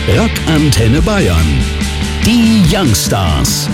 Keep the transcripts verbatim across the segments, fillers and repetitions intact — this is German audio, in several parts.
Rockantenne Bayern. Die Youngstars.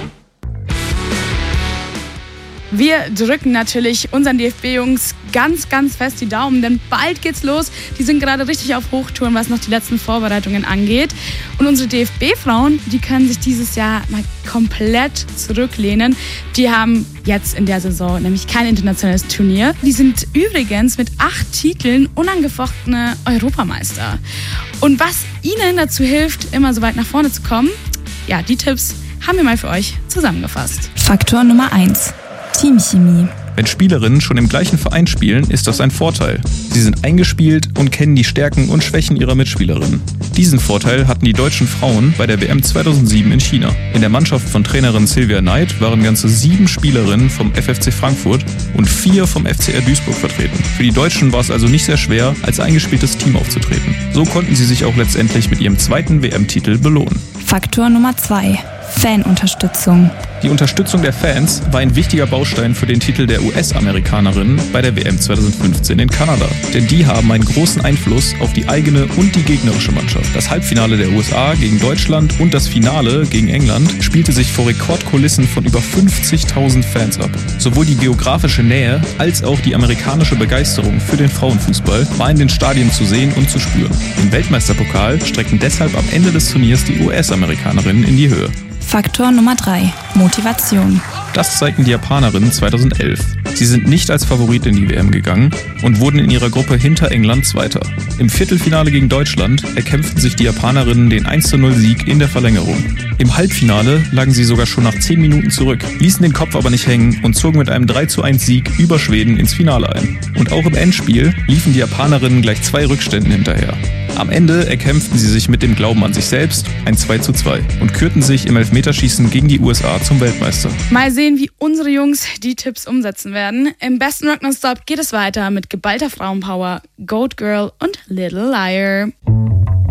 Wir drücken natürlich unseren D F B-Jungs ganz, ganz fest die Daumen, denn bald geht's los. Die sind gerade richtig auf Hochtouren, was noch die letzten Vorbereitungen angeht. Und unsere D F B-Frauen, die können sich dieses Jahr mal komplett zurücklehnen. Die haben jetzt in der Saison nämlich kein internationales Turnier. Die sind übrigens mit acht Titeln unangefochtene Europameister. Und was ihnen dazu hilft, immer so weit nach vorne zu kommen, ja, die Tipps haben wir mal für euch zusammengefasst. Faktor Nummer eins. Teamchemie. Wenn Spielerinnen schon im gleichen Verein spielen, ist das ein Vorteil. Sie sind eingespielt und kennen die Stärken und Schwächen ihrer Mitspielerinnen. Diesen Vorteil hatten die deutschen Frauen bei der W M zweitausendsieben in China. In der Mannschaft von Trainerin Sylvia Knight waren ganze sieben Spielerinnen vom F F C Frankfurt und vier vom F C R Duisburg vertreten. Für die Deutschen war es also nicht sehr schwer, als eingespieltes Team aufzutreten. So konnten sie sich auch letztendlich mit ihrem zweiten W M-Titel belohnen. Faktor Nummer zwei. Fanunterstützung. Die Unterstützung der Fans war ein wichtiger Baustein für den Titel der U S-Amerikanerinnen bei der W M zweitausendfünfzehn in Kanada. Denn die haben einen großen Einfluss auf die eigene und die gegnerische Mannschaft. Das Halbfinale der U S A gegen Deutschland und das Finale gegen England spielte sich vor Rekordkulissen von über fünfzigtausend Fans ab. Sowohl die geografische Nähe als auch die amerikanische Begeisterung für den Frauenfußball war in den Stadien zu sehen und zu spüren. Im Weltmeisterpokal streckten deshalb am Ende des Turniers die U S-Amerikanerinnen in die Höhe. Faktor Nummer drei. Motivation. Das zeigten die Japanerinnen zweitausendelf. Sie sind nicht als Favorit in die W M gegangen und wurden in ihrer Gruppe hinter England Zweiter. Im Viertelfinale gegen Deutschland erkämpften sich die Japanerinnen den eins zu null Sieg in der Verlängerung. Im Halbfinale lagen sie sogar schon nach zehn Minuten zurück, ließen den Kopf aber nicht hängen und zogen mit einem drei zu eins Sieg über Schweden ins Finale ein. Und auch im Endspiel liefen die Japanerinnen gleich zwei Rückständen hinterher. Am Ende erkämpften sie sich mit dem Glauben an sich selbst ein zwei zu zwei und kürten sich im Elfmeterschießen gegen die U S A zum Weltmeister. Mal sehen, wie unsere Jungs die Tipps umsetzen werden. Im besten Rock Nonstop geht es weiter mit geballter Frauenpower, Goat Girl und Little Liar.